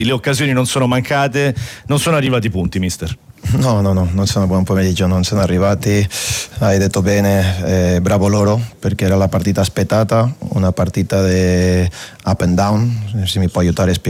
Le occasioni non sono mancate, non sono arrivati i punti, mister. No, non sono buon pomeriggio, non sono arrivati, hai detto bene, bravo loro perché era la partita aspettata, una partita di up and down, se mi può aiutare a spiegare.